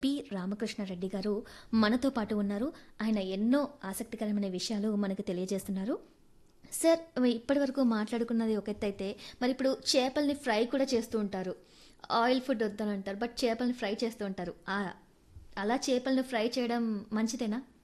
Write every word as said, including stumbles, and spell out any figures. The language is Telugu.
పి. రామకృష్ణారెడ్డి గారు మనతో పాటు ఉన్నారు. ఆయన ఎన్నో ఆసక్తికరమైన విషయాలు మనకు తెలియజేస్తున్నారు. సార్ ఇప్పటివరకు మాట్లాడుకున్నది ఒక ఎత్తైతే, మరిప్పుడు చేపల్ని ఫ్రై కూడా చేస్తూ ఉంటారు. Oil food వద్దనంటారు. బట్ చేపల్ని ఫ్రై చేస్తూ ఉంటారు. ఆ! అలా చేపలను ఫ్రై చేయడం మంచిదేనా?